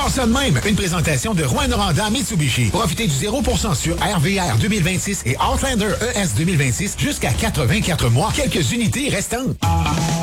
voir ça de même. Une présentation de Rouen-Noranda Mitsubishi. Profitez du 0% sur RVR 2026 et Outlander ES 2026 jusqu'à 84 mois. Quelques unités restantes.